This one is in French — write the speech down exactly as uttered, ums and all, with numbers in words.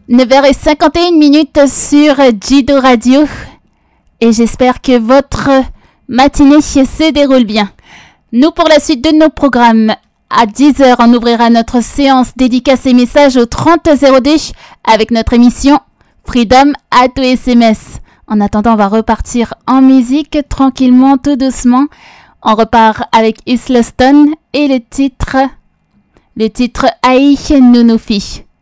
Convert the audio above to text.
neuf heures cinquante et une minutes sur Jido Radio et j'espère que votre matinée se déroule bien. Nous, pour la suite de nos programmes, à dix heures, on ouvrira notre séance dédicace et messages au trente zéro deux avec notre émission Freedom at S M S. En attendant, on va repartir en musique tranquillement, tout doucement. On repart avec Isla Stone et le titre, le titre Aïe Nounoufi.